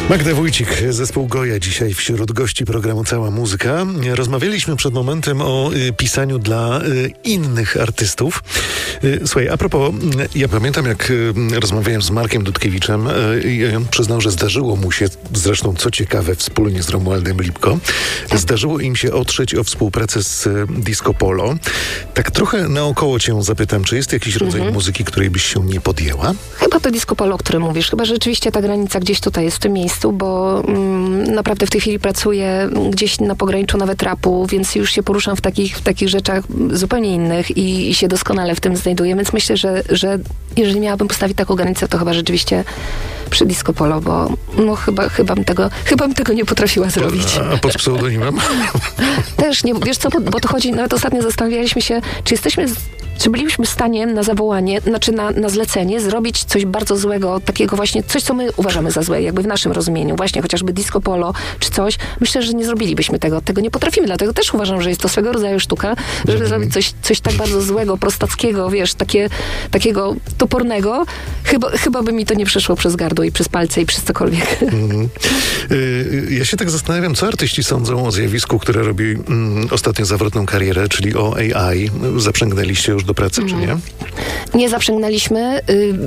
Magda Wójcik, zespół Goja, dzisiaj wśród gości programu Cała Muzyka. Rozmawialiśmy przed momentem o pisaniu dla innych artystów. Słuchaj, a propos, ja pamiętam, jak rozmawiałem z Markiem Dudkiewiczem i on przyznał, że zdarzyło mu się, zresztą co ciekawe, wspólnie z Romualdem Lipko, zdarzyło im się otrzeć o współpracę z Disco Polo. Tak trochę naokoło cię zapytam, czy jest jakiś rodzaj muzyki, której byś się nie podjęła? Chyba to Disco Polo, o którym mówisz. Chyba rzeczywiście ta granica gdzieś tutaj jest w tym miejscu, bo naprawdę w tej chwili pracuję gdzieś na pograniczu nawet rapu, więc już się poruszam w takich rzeczach zupełnie innych i się doskonale w tym znajduję, więc myślę, że jeżeli miałabym postawić taką granicę, to chyba rzeczywiście przy Disco Polo, bo no chyba bym tego nie potrafiła zrobić. A pod pseudonimem? Też nie, wiesz co, bo to chodzi, nawet ostatnio zastanawialiśmy się, czy byliśmy w stanie na zawołanie, znaczy na zlecenie zrobić coś bardzo złego, takiego właśnie, coś, co my uważamy za złe, jakby w naszym rozumieniu, właśnie chociażby Disco Polo, czy coś. Myślę, że nie zrobilibyśmy tego. Tego nie potrafimy, dlatego też uważam, że jest to swego rodzaju sztuka, żeby zrobić coś tak bardzo złego, prostackiego, wiesz, takiego topornego. Chyba by mi to nie przeszło przez gardło i przez palce i przez cokolwiek. Ja się tak zastanawiam, co artyści sądzą o zjawisku, które robi ostatnio zawrotną karierę, czyli o AI. Zaprzęgnęliście już do pracy, czy nie? Nie zaprzęgnęliśmy.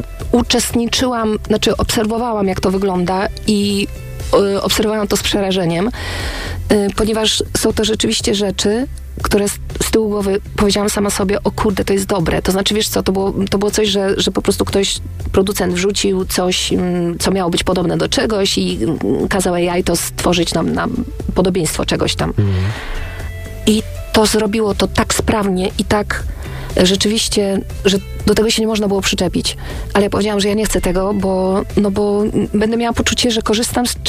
Obserwowałam, jak to wygląda i obserwowałam to z przerażeniem, ponieważ są to rzeczywiście rzeczy, które z tyłu głowy powiedziałam sama sobie, o kurde, to jest dobre. To znaczy, wiesz co, to było coś, że po prostu producent wrzucił coś, co miało być podobne do czegoś i kazał AI to stworzyć nam na podobieństwo czegoś tam. I to zrobiło to tak sprawnie i tak rzeczywiście, że do tego się nie można było przyczepić. Ale ja powiedziałam, że ja nie chcę tego, bo będę miała poczucie, że korzystam z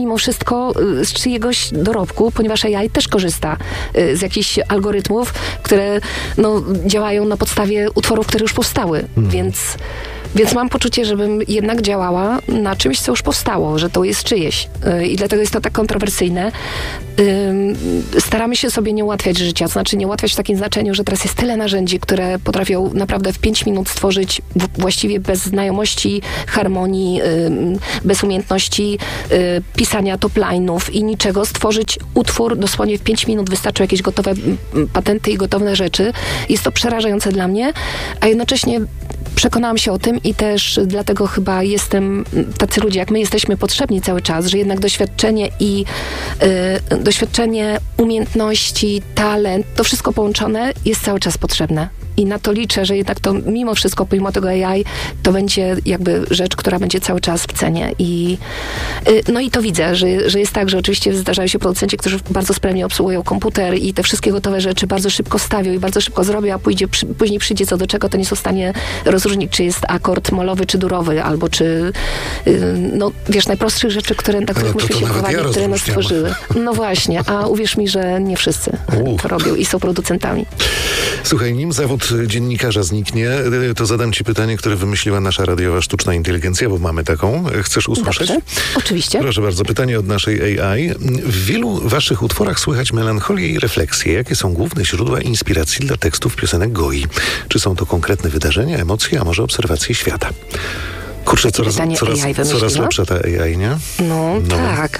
czyjegoś dorobku, ponieważ AI też korzysta z jakichś algorytmów, które działają na podstawie utworów, które już powstały. Więc mam poczucie, żebym jednak działała na czymś, co już powstało, że to jest czyjeś. I dlatego jest to tak kontrowersyjne. Staramy się sobie nie ułatwiać życia. To znaczy nie ułatwiać w takim znaczeniu, że teraz jest tyle narzędzi, które potrafią naprawdę w 5 minut stworzyć właściwie bez znajomości harmonii, bez umiejętności pisania top line'ów i niczego, stworzyć utwór dosłownie w 5 minut. Wystarczą jakieś gotowe patenty i gotowe rzeczy. Jest to przerażające dla mnie, a jednocześnie przekonałam się o tym i też dlatego chyba tacy ludzie jak my jesteśmy potrzebni cały czas, że jednak doświadczenie, umiejętności, talent, to wszystko połączone jest cały czas potrzebne. I na to liczę, że jednak to mimo wszystko, pomimo tego AI, to będzie jakby rzecz, która będzie cały czas w cenie. I to widzę, że jest tak, że oczywiście zdarzają się producenci, którzy bardzo sprawnie obsługują komputer i te wszystkie gotowe rzeczy bardzo szybko stawią i bardzo szybko zrobią, a później przyjdzie co do czego, to nie są w stanie rozróżnić, czy jest akord molowy, czy durowy, albo czy wiesz, najprostszych rzeczy, na których myśmy się chowali, które nas stworzyły. No właśnie, a uwierz mi, że nie wszyscy to robią i są producentami. Słuchaj, nim zawód dziennikarza zniknie, to zadam ci pytanie, które wymyśliła nasza radiowa sztuczna inteligencja, bo mamy taką. Chcesz usłyszeć? Dobrze, oczywiście. Proszę bardzo, pytanie od naszej AI. W wielu waszych utworach słychać melancholię i refleksję. Jakie są główne źródła inspiracji dla tekstów piosenek Goi? Czy są to konkretne wydarzenia, emocje, a może obserwacje świata? Kurczę, coraz lepsza ta AI, nie? No. Tak.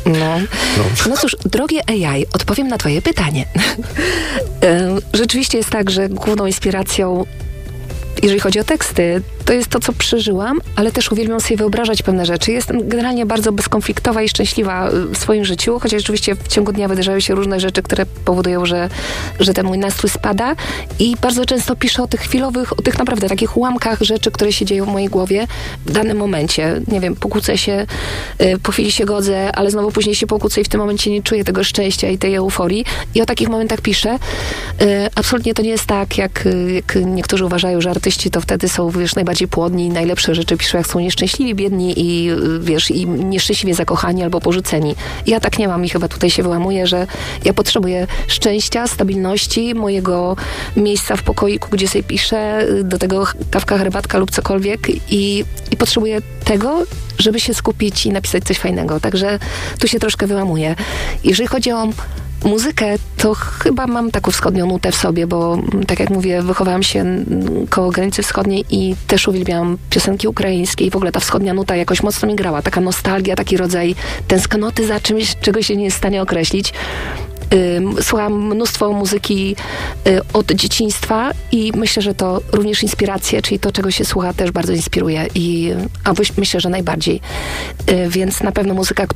No cóż, drogie AI, odpowiem na twoje pytanie. Rzeczywiście jest tak, że główną inspiracją, jeżeli chodzi o teksty, to jest to, co przeżyłam, ale też uwielbiam sobie wyobrażać pewne rzeczy. Jestem generalnie bardzo bezkonfliktowa i szczęśliwa w swoim życiu, chociaż rzeczywiście w ciągu dnia wydarzają się różne rzeczy, które powodują, że ten mój nastrój spada i bardzo często piszę o tych chwilowych, o tych naprawdę takich ułamkach rzeczy, które się dzieją w mojej głowie w danym momencie. Nie wiem, pokłócę się, po chwili się godzę, ale znowu później się pokłócę i w tym momencie nie czuję tego szczęścia i tej euforii. I o takich momentach piszę. Absolutnie to nie jest tak, jak niektórzy uważają, że artyści to wtedy są, wiesz, najbardziej płodni, najlepsze rzeczy piszą, jak są nieszczęśliwi, biedni i wiesz, i nieszczęśliwie zakochani albo porzuceni. Ja tak nie mam i chyba tutaj się wyłamuję, że ja potrzebuję szczęścia, stabilności, mojego miejsca w pokoiku, gdzie sobie piszę, do tego kawka, herbatka lub cokolwiek i potrzebuję tego, żeby się skupić i napisać coś fajnego. Także tu się troszkę wyłamuję. Jeżeli chodzi o Muzykę to chyba mam taką wschodnią nutę w sobie, bo tak jak mówię, wychowałam się koło granicy wschodniej i też uwielbiałam piosenki ukraińskie i w ogóle ta wschodnia nuta jakoś mocno mi grała. Taka nostalgia, taki rodzaj tęsknoty za czymś, czego się nie jest w stanie określić. Słucham mnóstwo muzyki od dzieciństwa i myślę, że to również inspiracje, czyli to, czego się słucha, też bardzo inspiruje myślę, że najbardziej. Więc na pewno muzyka,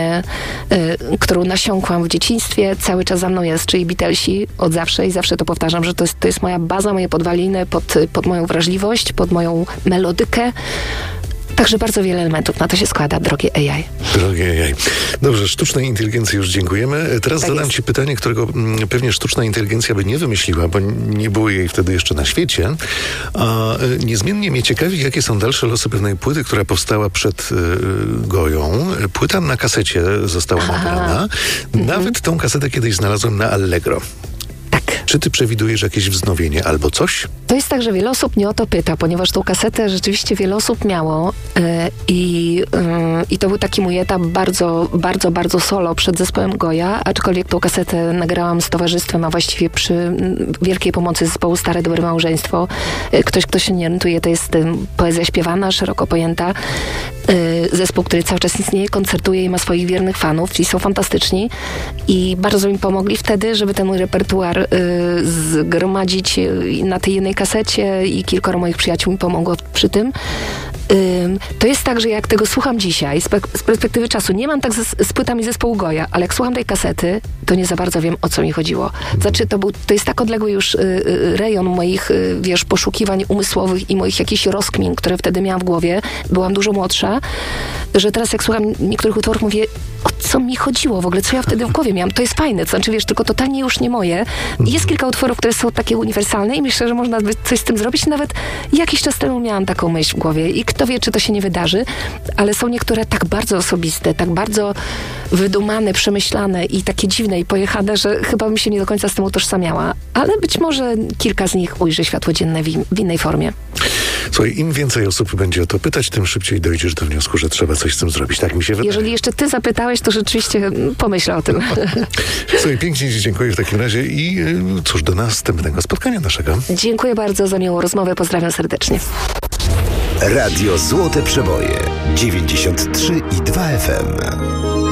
którą nasiąkłam w dzieciństwie, cały czas za mną jest, czyli Beatlesi od zawsze i zawsze to powtarzam, że to jest moja baza, moje podwaliny pod moją wrażliwość, pod moją melodykę. Także bardzo wiele elementów na to się składa, drogie AI. Drogie AI. Dobrze, sztucznej inteligencji już dziękujemy. Teraz tak zadam Ci pytanie, którego pewnie sztuczna inteligencja by nie wymyśliła, bo nie było jej wtedy jeszcze na świecie. A niezmiennie mnie ciekawi, jakie są dalsze losy pewnej płyty, która powstała przed Goją. Płyta na kasecie została nagrana. Nawet tą kasetę kiedyś znalazłem na Allegro. Czy ty przewidujesz jakieś wznowienie albo coś? To jest tak, że wiele osób mnie o to pyta, ponieważ tą kasetę rzeczywiście wiele osób miało i to był taki mój etap bardzo, bardzo, bardzo solo przed zespołem Goja, aczkolwiek tą kasetę nagrałam z towarzystwem, a właściwie przy wielkiej pomocy zespołu Stare Dobre Małżeństwo. Ktoś, kto się nie orientuje, to jest poezja śpiewana, szeroko pojęta. Zespół, który cały czas istnieje, koncertuje i ma swoich wiernych fanów, czyli są fantastyczni i bardzo mi pomogli wtedy, żeby ten mój repertuar zgromadzić na tej jednej kasecie i kilkoro moich przyjaciół mi pomogło przy tym. To jest tak, że jak tego słucham dzisiaj, z perspektywy czasu, nie mam tak z płytami zespołu Goja, ale jak słucham tej kasety, to nie za bardzo wiem, o co mi chodziło. Znaczy, to jest tak odległy już rejon moich, poszukiwań umysłowych i moich jakichś rozkmin, które wtedy miałam w głowie. Byłam dużo młodsza, że teraz jak słucham niektórych utworów, mówię, o co mi chodziło w ogóle, co ja wtedy w głowie miałam. To jest fajne, to znaczy, tylko totalnie już nie moje. Jest kilka utworów, które są takie uniwersalne i myślę, że można coś z tym zrobić. Nawet jakiś czas temu miałam taką myśl w głowie i kto wie, czy to się nie wydarzy, ale są niektóre tak bardzo osobiste, tak bardzo wydumane, przemyślane i takie dziwne i pojechane, że chyba bym się nie do końca z tym utożsamiała. Ale być może kilka z nich ujrzy światło dzienne w innej formie. Słuchaj, im więcej osób będzie o to pytać, tym szybciej dojdziesz do wniosku, że trzeba coś z tym zrobić. Tak mi się wydaje. Jeżeli jeszcze ty zapytałeś, to rzeczywiście pomyślę o tym. Słuchaj, pięknie ci dziękuję w takim razie i cóż, do następnego spotkania naszego. Dziękuję bardzo za miłą rozmowę. Pozdrawiam serdecznie. Radio Złote Przeboje 93,2 FM.